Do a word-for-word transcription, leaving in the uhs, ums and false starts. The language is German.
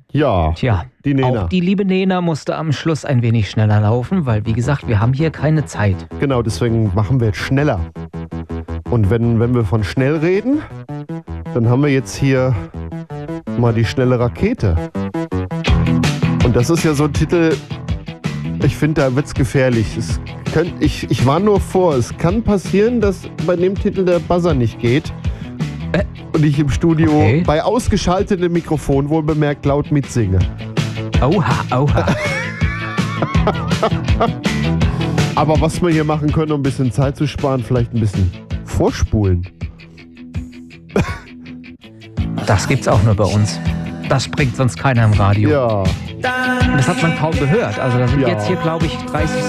Ja, Tja, die Nena. auch die liebe Nena musste am Schluss ein wenig schneller laufen, weil, wie gesagt, wir haben hier keine Zeit. Genau, deswegen machen wir jetzt schneller. Und wenn, wenn wir von schnell reden, dann haben wir jetzt hier mal die schnelle Rakete. Und das ist ja so ein Titel, ich finde, da wird's gefährlich. Es könnt, ich, ich warne nur vor, es kann passieren, dass bei dem Titel der Buzzer nicht geht. Äh, und ich im Studio okay. bei ausgeschaltetem Mikrofon wohl bemerkt laut mitsinge. Oha, oha. Aber was wir hier machen können, um ein bisschen Zeit zu sparen, vielleicht ein bisschen vorspulen. Das gibt's auch nur bei uns. Das bringt sonst keiner im Radio. Ja. Das hat man kaum gehört. Also da sind Ja. jetzt hier, glaube ich, dreißig